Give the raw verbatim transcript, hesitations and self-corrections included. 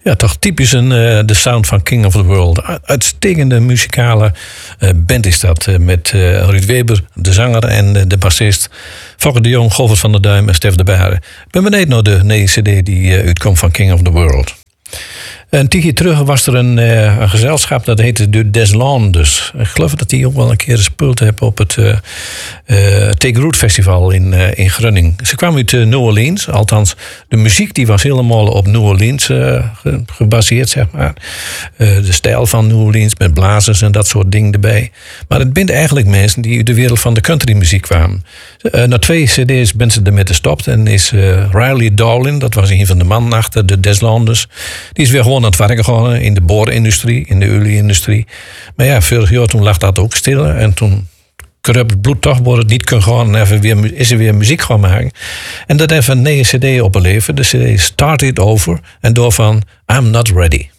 Ja, toch typisch een, uh, de sound van King of the World. Uitstekende muzikale uh, band is dat. Uh, met uh, Ruud Weber, de zanger en uh, de bassist. Fokke de Jong, Govert van der Duim en Stef de Baren. Ik ben benieuwd naar de nieuwe cd die uh, uitkomt van King of the World. Een tijdje terug was er een, uh, een gezelschap dat heette de Deslandes. Ik geloof dat die ook wel een keer gespeeld hebben op het uh, uh, Take Root Festival in, uh, in Grunning. Ze kwamen uit uh, New Orleans. Althans, de muziek die was helemaal op New Orleans uh, gebaseerd, zeg maar. Uh, de stijl van New Orleans met blazers en dat soort dingen erbij. Maar het bent eigenlijk mensen die uit de wereld van de countrymuziek kwamen. Uh, na twee cd's ben ze ermee gestopt en is uh, Riley Darlin, dat was een van de mannen achter de Deslandes, die is weer gewoon aan het werken gegaan in de boorindustrie, in de olieindustrie. Maar ja, vorig jaar toen lag dat ook stil en toen corrupt het bloed toch wordt het niet kunnen gaan en even weer, is er weer muziek gaan maken. En dat heeft een nieuwe cd opgeleverd. De cd Start It Over en door van I'm Not Ready.